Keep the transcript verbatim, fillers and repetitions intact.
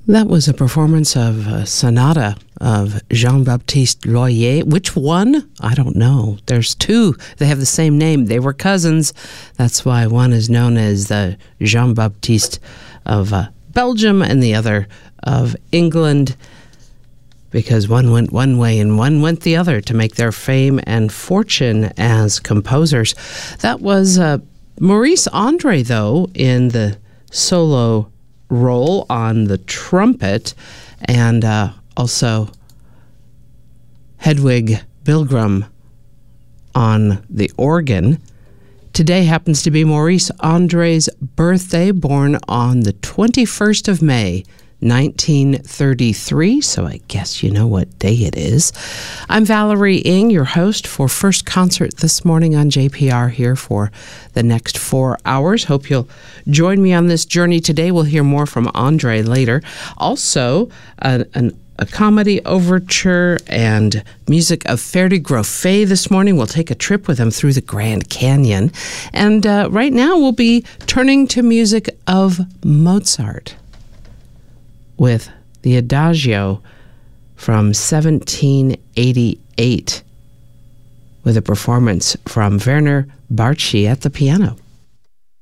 That was a performance of a sonata of Jean-Baptiste Loyer. Which one? I don't know. There's two. They have the same name. They were cousins. That's why one is known as the Jean-Baptiste of uh, Belgium and the other of England, because one went one way and one went the other to make their fame and fortune as composers. That was uh, Maurice Andre, though, in the solo role on the trumpet, and uh, also Hedwig Bilgrim on the organ. Today happens to be Maurice Andre's birthday, born on the twenty-first of May, nineteen thirty-three, so I guess you know what day it is. I'm Valerie Ng, your host for First Concert this morning on J P R, here for the next four hours. Hope you'll join me on this journey today. We'll hear more from Andre later. Also, uh, an a comedy overture and music of Ferdi Grofé this morning. We'll take a trip with him through the Grand Canyon. And uh, right now we'll be turning to music of Mozart with the Adagio from seventeen eighty-eight with a performance from Werner Bartschi at the piano.